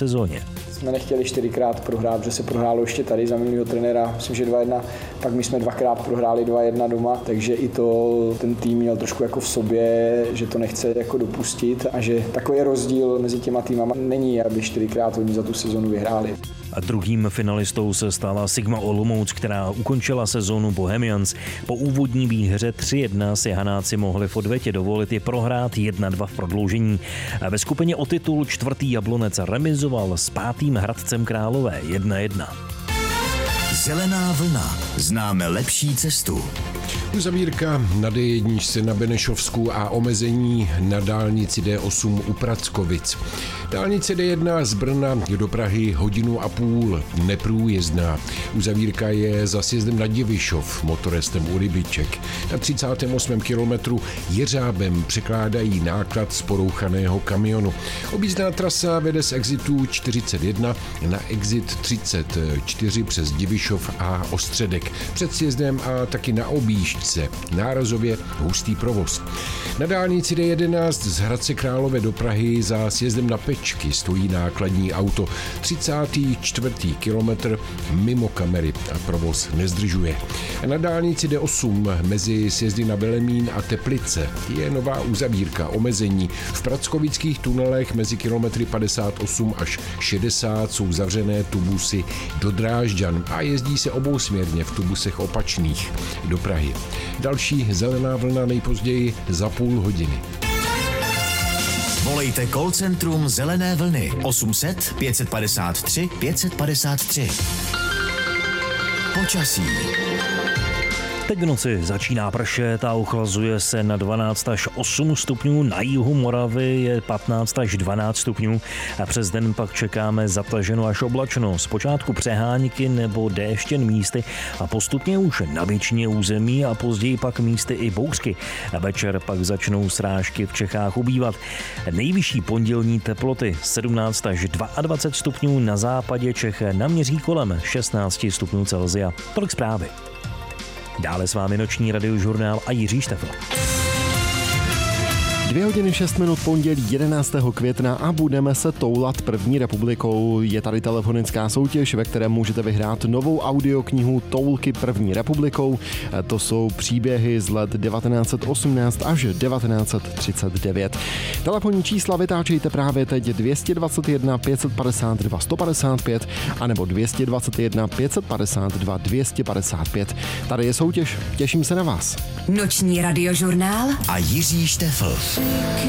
sezóně. Jsme nechtěli 4krát prohrát, že se prohrálo ještě tady za minulého trenéra, myslím, že 2-1, pak my jsme 2krát prohráli 2-1 doma, takže i to ten tým měl trošku jako v sobě, že to nechce jako dopustit a že takový rozdíl mezi těma týmama není, aby 4krát oni za tu sezonu vyhráli. A druhým finalistou se stala Sigma Olomouc, která ukončila sezónu Bohemians. Po úvodní výhře 3-1 si Hanáci mohli v odvetě dovolit i prohrát 1-2 v prodloužení. A ve skupině o titul 4. Jablonec remizoval s 5. Hradcem Králové 1-1. Zelená vlna. Známe lepší cestu. Uzavírka na D1 na Benešovsku a omezení na dálnici D8 u Prackovic. Dálnice D1 z Brna do Prahy 1,5 hodiny neprůjezdná. Uzavírka je za sjezdem na Divišov motorestem u Rybiček. Na 38. kilometru jeřábem překládají náklad z porouchaného kamionu. Objízdná trasa vede z exitu 41 na exit 34 přes Divišov a Ostředek. Před sjezdem a taky na objížďce nárazově hustý provoz. Na dálnici D11 z Hradce Králové do Prahy za sjezdem na Pečky stojí nákladní auto. 34. kilometr mimo kamery a provoz nezdržuje. Na dálnici D8 mezi sjezdy na Velemín a Teplice je nová uzavírka omezení. V prackovických tunelech mezi kilometry 58 až 60 jsou zavřené tubusy do Drážďan a jezdí se obousměrně v tubusech opačných do Prahy. Další zelená vlna nejpozději za půl hodiny. Volejte call centrum Zelené vlny 800 553 553. Počasí. Teď v noci začíná pršet a ochlazuje se na 12 až 8 stupňů, na jihu Moravy je 15 až 12 stupňů a přes den pak čekáme zataženo až oblačno. Zpočátku přehánky nebo déšť jen místy a postupně už na většině území a později pak místy i bouřky. A večer pak začnou srážky v Čechách ubývat. Nejvyšší pondělní teploty 17 až 22 stupňů, na západě Čech naměří kolem 16 stupňů Celsia. Tolik zprávy. Dále s vámi noční radiožurnál a Jiří Štefl. 2 hodiny 6 minut pondělí 11. května a budeme se toulat první republikou. Je tady telefonická soutěž, ve které můžete vyhrát novou audioknihu Toulky první republikou. To jsou příběhy z let 1918 až 1939. Telefonní čísla vytáčejte právě teď 221 552 155 anebo 221 552 255. Tady je soutěž, těším se na vás. Noční radiožurnál a Jiří Štefl.